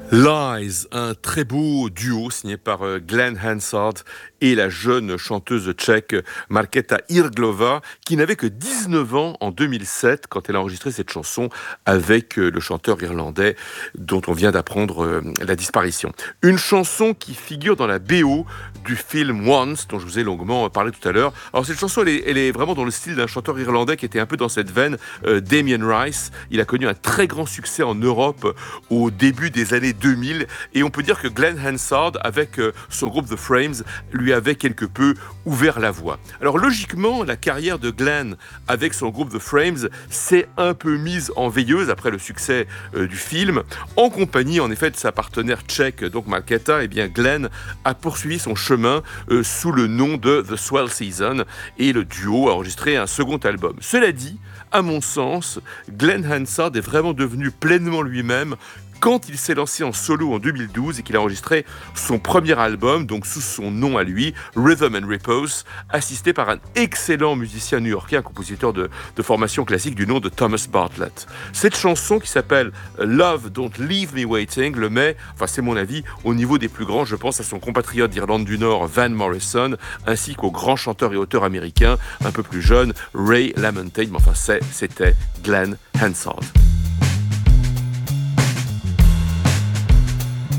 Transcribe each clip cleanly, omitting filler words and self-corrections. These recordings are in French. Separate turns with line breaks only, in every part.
Lies, un très beau duo signé par Glenn Hansard et la jeune chanteuse tchèque Markéta Irglova, qui n'avait que 19 ans en 2007 quand elle a enregistré cette chanson avec le chanteur irlandais dont on vient d'apprendre la disparition. Une chanson qui figure dans la BO du film Once, dont je vous ai longuement parlé tout à l'heure. Alors cette chanson, elle est vraiment dans le style d'un chanteur irlandais qui était un peu dans cette veine, Damien Rice. Il a connu un très grand succès en Europe au début des années 2000, et on peut dire que Glenn Hansard, avec son groupe The Frames, lui avait quelque peu ouvert la voie. Alors logiquement, la carrière de Glenn avec son groupe The Frames s'est un peu mise en veilleuse après le succès du film. En compagnie, en effet, de sa partenaire tchèque, donc Markéta, eh bien Glenn a poursuivi son chemin sous le nom de The Swell Season, et le duo a enregistré un second album. Cela dit, à mon sens, Glenn Hansard est vraiment devenu pleinement lui-même quand il s'est lancé en solo en 2012 et qu'il a enregistré son premier album, donc sous son nom à lui, Rhythm and Repose, assisté par un excellent musicien new-yorkais, un compositeur de formation classique du nom de Thomas Bartlett. Cette chanson qui s'appelle Love Don't Leave Me Waiting le met, enfin c'est mon avis, au niveau des plus grands. Je pense à son compatriote d'Irlande du Nord, Van Morrison, ainsi qu'au grand chanteur et auteur américain, un peu plus jeune, Ray LaMontagne, mais enfin c'était Glenn Hansard.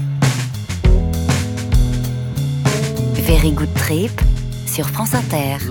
Very Good Trip sur France Inter.